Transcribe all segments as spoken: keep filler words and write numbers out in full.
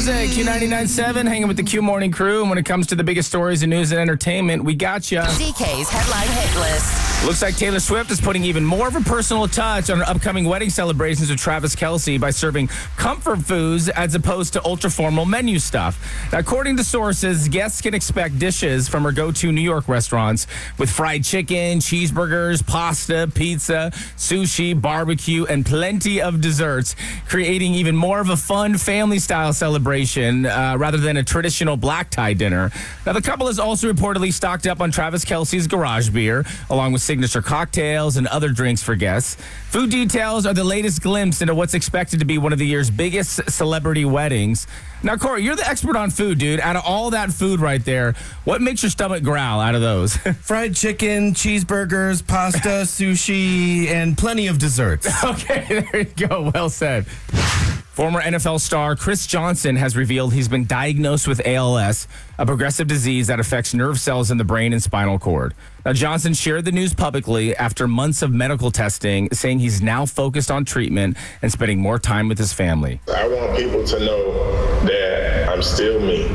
Garza, Q ninety-nine point seven, hanging with the Q Morning Crew. And when it comes to the biggest stories in news and entertainment, we got you. D K's headline hit list. Looks like Taylor Swift is putting even more of a personal touch on her upcoming wedding celebrations with Travis Kelce by serving comfort foods as opposed to ultra-formal menu stuff. Now, according to sources, guests can expect dishes from her go-to New York restaurants with fried chicken, cheeseburgers, pasta, pizza, sushi, barbecue, and plenty of desserts, creating even more of a fun family-style celebration uh, rather than a traditional black tie dinner. Now, the couple is also reportedly stocked up on Travis Kelce's garage beer, along with signature cocktails and other drinks for guests. Food details are the latest glimpse into what's expected to be one of the year's biggest celebrity weddings. Now, Corey, you're the expert on food, dude. Out of all that food right there, what makes your stomach growl out of those? Fried chicken, cheeseburgers, pasta, sushi, and plenty of desserts. Okay, there you go. Well said. Former N F L star Chris Johnson has revealed he's been diagnosed with A L S, a progressive disease that affects nerve cells in the brain and spinal cord. Now, Johnson shared the news publicly after months of medical testing, saying he's now focused on treatment and spending more time with his family. I want people to know that I'm still me.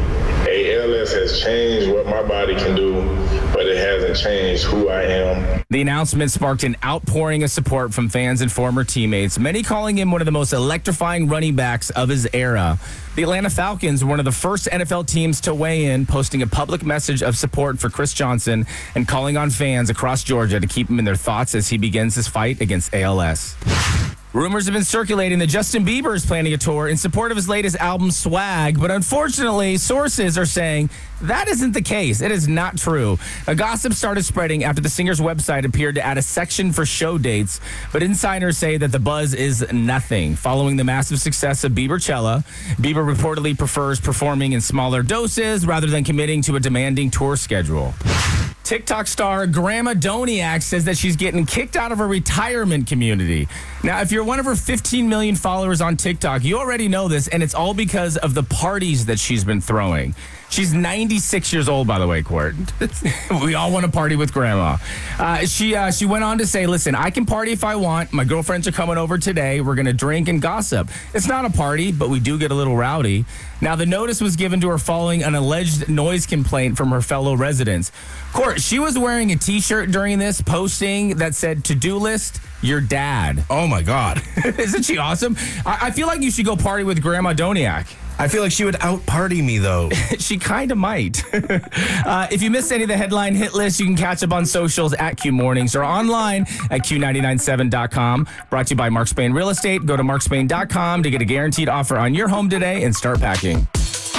A L S has changed what my body can do, but it hasn't changed who I am. The announcement sparked an outpouring of support from fans and former teammates, many calling him one of the most electrifying running backs of his era. The Atlanta Falcons were one of the first N F L teams to weigh in, posting a public message of support for Chris Johnson and calling on fans across Georgia to keep him in their thoughts as he begins his fight against A L S. Rumors have been circulating that Justin Bieber is planning a tour in support of his latest album, Swag, but unfortunately, sources are saying that isn't the case. It is not true. A gossip started spreading after the singer's website appeared to add a section for show dates, but insiders say that the buzz is nothing. Following the massive success of Biebercella, Bieber reportedly prefers performing in smaller doses rather than committing to a demanding tour schedule. TikTok star Grandma Doniak says that she's getting kicked out of her retirement community. Now, if you're one of her fifteen million followers on TikTok, you already know this, and it's all because of the parties that she's been throwing. She's ninety-six years old, by the way, Court. We all want to party with Grandma. Uh, she uh, she went on to say, listen, I can party if I want. My girlfriends are coming over today. We're going to drink and gossip. It's not a party, but we do get a little rowdy. Now, the notice was given to her following an alleged noise complaint from her fellow residents. Court, she was wearing a T-shirt during this, posting that said, to-do list, your dad. Oh, my God. Isn't she awesome? I, I feel like you should go party with Grandma Doniak. I feel like she would out-party me, though. She kind of might. uh, if you missed any of the headline hit list, you can catch up on socials at Q Mornings or online at Q nine nine seven dot com. Brought to you by Mark Spain Real Estate. Go to mark spain dot com to get a guaranteed offer on your home today and start packing.